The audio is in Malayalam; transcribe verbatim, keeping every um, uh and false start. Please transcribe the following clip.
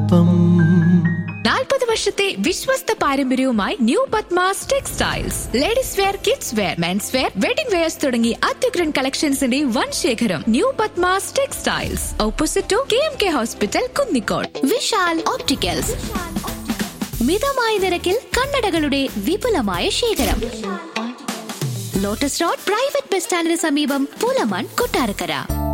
ഒപ്പം. നാൽപ്പത് വർഷത്തെ വിശ്വസ്ത പാരമ്പര്യവുമായി new Padmas textiles. Ladies wear, kids wear, men's wear, wedding wears തുടങ്ങി അത്യുഗ്രൻ കളക്ഷൻസിന്റെ വൻ ശേഖരം. New Padmas textiles, opposite to K M K hospital, Kunnicode. Vishal opticals, മിതമായ നിരക്കിൽ കണ്ണടകളുടെ വിപുലമായ ശേഖരം. ലോട്ടസ് റോഡ് പ്രൈവറ്റ് ബസ് സ്റ്റാൻഡിന് സമീപം, പുലമൺ, കൊട്ടാരക്കര.